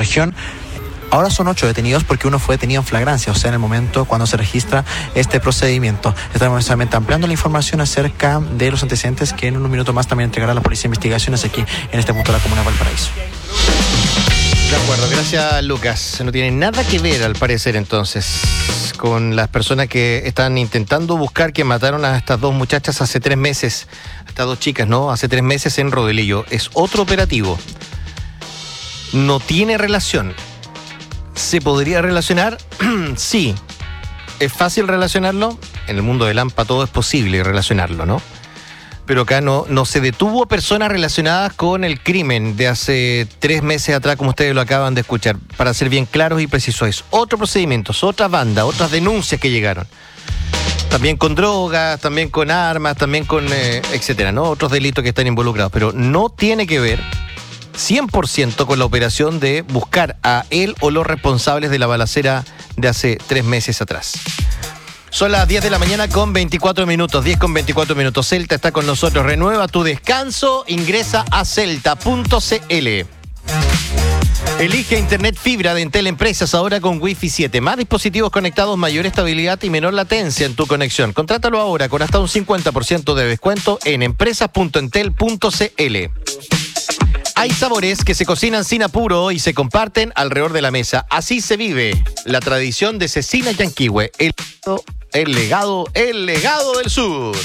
región. Ahora son 8 detenidos porque uno fue detenido en flagrancia, o sea, en el momento cuando se registra este procedimiento. Estamos necesariamente ampliando la información acerca de los antecedentes que en un minuto más también entregará la Policía de Investigaciones aquí en este punto de la comuna de Valparaíso. De acuerdo, gracias Lucas. No tiene nada que ver, al parecer, entonces, con las personas que están intentando buscar que mataron a estas dos muchachas hace 3 meses, a estas dos chicas, ¿no? Hace 3 meses en Rodelillo. Es otro operativo. No tiene relación. ¿Se podría relacionar? Sí. ¿Es fácil relacionarlo? En el mundo del AMPA todo es posible relacionarlo, ¿no? Pero acá no se detuvo personas relacionadas con el crimen de hace 3 meses atrás, como ustedes lo acaban de escuchar. Para ser bien claros y precisos, es otro procedimiento, es otra banda, otras denuncias que llegaron. También con drogas, también con armas, también con etcétera, ¿no? Otros delitos que están involucrados, pero no tiene que ver 100% con la operación de buscar a él o los responsables de la balacera de hace 3 meses atrás. Son las 10 de la mañana con 24 minutos, 10 con 24 minutos. Celta está con nosotros. Renueva tu descanso, ingresa a celta.cl. Elige Internet fibra de Entel Empresas ahora con Wi-Fi 7. Más dispositivos conectados, mayor estabilidad y menor latencia en tu conexión. Contrátalo ahora con hasta un 50% de descuento en empresas.entel.cl. Hay sabores que se cocinan sin apuro y se comparten alrededor de la mesa. Así se vive la tradición de Cecina Yanquihue, el legado del sur.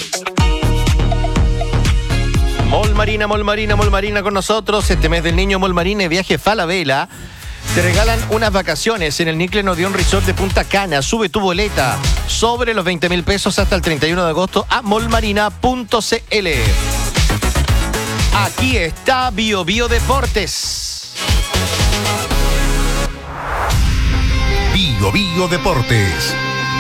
Mall Marina con nosotros. Este mes del niño Mall Marina y Viaje Falabella te regalan unas vacaciones en el Nickel Odeon Resort de Punta Cana. Sube tu boleta sobre los 20,000 pesos hasta el 31 de agosto a mallmarina.cl. Aquí está Bio Deportes. Bio Deportes.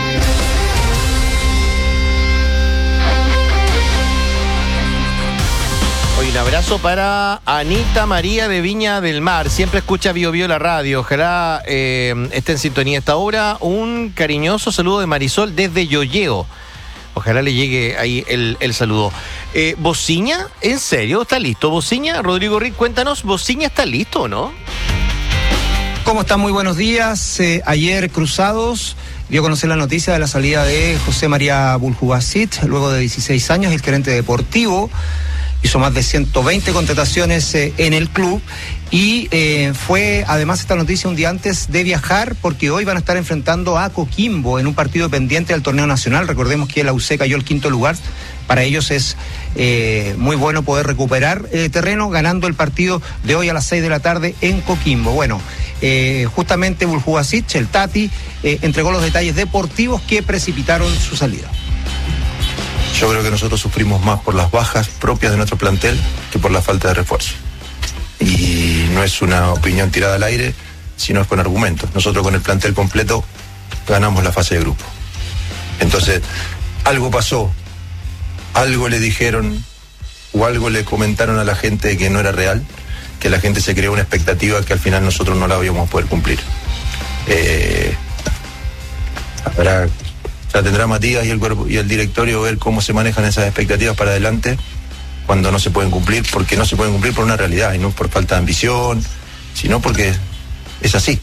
Hoy un abrazo para Anita María de Viña del Mar. Siempre escucha Bio la radio. Ojalá esté en sintonía a esta hora. Un cariñoso saludo de Marisol desde Yoyeo. Ojalá le llegue ahí el saludo. ¿Bociña? ¿En serio? ¿Está listo Bociña? Rodrigo Rick, cuéntanos, ¿Bociña está listo o no? ¿Cómo están? Muy buenos días. Ayer Cruzados dio a conocer la noticia de la salida de José María Buljubasit, luego de 16 años, el gerente deportivo. Hizo más de 120 contrataciones en el club y fue además esta noticia un día antes de viajar, porque hoy van a estar enfrentando a Coquimbo en un partido pendiente del torneo nacional. Recordemos que la UC cayó el 5º lugar. Para ellos es muy bueno poder recuperar terreno ganando el partido de hoy a las 6 de la tarde en Coquimbo. Bueno, justamente Buljubasit, el Tati, entregó los detalles deportivos que precipitaron su salida. Yo creo que nosotros sufrimos más por las bajas propias de nuestro plantel que por la falta de refuerzo. Y no es una opinión tirada al aire, sino es con argumentos. Nosotros con el plantel completo ganamos la fase de grupo. Entonces, algo pasó, algo le dijeron o algo le comentaron a la gente que no era real, que la gente se creó una expectativa que al final nosotros no la íbamos a poder cumplir. Ya tendrá Matías y el cuerpo y el directorio ver cómo se manejan esas expectativas para adelante cuando no se pueden cumplir, porque no se pueden cumplir por una realidad y no por falta de ambición, sino porque es así.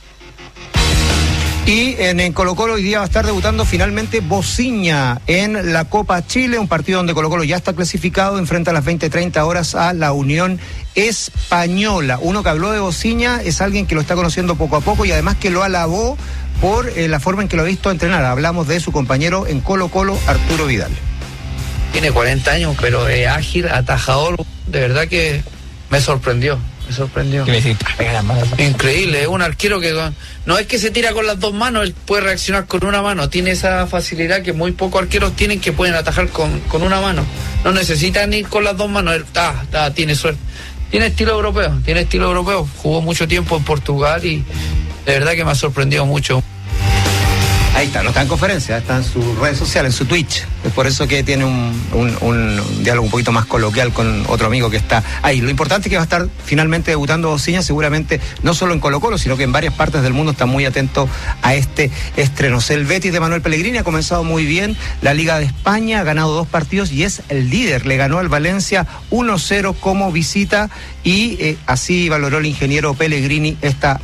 Y en Colo-Colo hoy día va a estar debutando finalmente Bociña en la Copa Chile, un partido donde Colo-Colo ya está clasificado, enfrenta a las 20:30 horas a la Unión Española. Uno que habló de Bociña es alguien que lo está conociendo poco a poco y además que lo alabó por la forma en que lo ha visto entrenar. Hablamos de su compañero en Colo-Colo, Arturo Vidal. Tiene 40 años, pero es ágil, atajador. De verdad que me sorprendió. ¿Qué me decís? Increíble, es un arquero que no es que se tira con las dos manos, él puede reaccionar con una mano. Tiene esa facilidad que muy pocos arqueros tienen, que pueden atajar con una mano. No necesitan ir con las dos manos, él tiene suerte. Tiene estilo europeo, jugó mucho tiempo en Portugal y de verdad que me ha sorprendido mucho. Ahí está, no está en conferencia, está en sus redes sociales, en su Twitch. Es por eso que tiene un diálogo un poquito más coloquial con otro amigo que está ahí. Lo importante es que va a estar finalmente debutando Bociña, seguramente no solo en Colo-Colo, sino que en varias partes del mundo está muy atento a este estreno. El Betis de Manuel Pellegrini ha comenzado muy bien la Liga de España, ha ganado 2 partidos y es el líder. Le ganó al Valencia 1-0 como visita y así valoró el ingeniero Pellegrini esta